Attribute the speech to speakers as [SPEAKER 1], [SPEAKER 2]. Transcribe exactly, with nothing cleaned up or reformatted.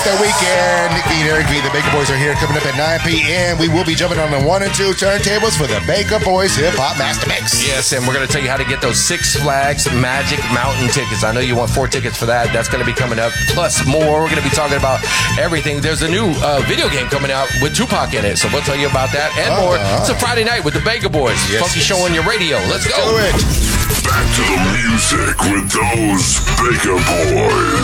[SPEAKER 1] It's the weekend. Nick V and Eric V, the Baker Boys are here coming up at nine p.m. We will be jumping on the one and two turntables for the Baker Boys Hip Hop Master Mix.
[SPEAKER 2] Yes, and we're going to tell you how to get those Six Flags Magic Mountain tickets. I know you want four tickets for that. That's going to be coming up. Plus more. We're going to be talking about everything. There's a new uh, video game coming out with Tupac in it, so we'll tell you about that and uh-huh. more. It's a Friday night with the Baker Boys. Yes, Funky yes. Show on your radio. Let's, Let's go.
[SPEAKER 1] do it.
[SPEAKER 3] Back to the music with those Baker Boys.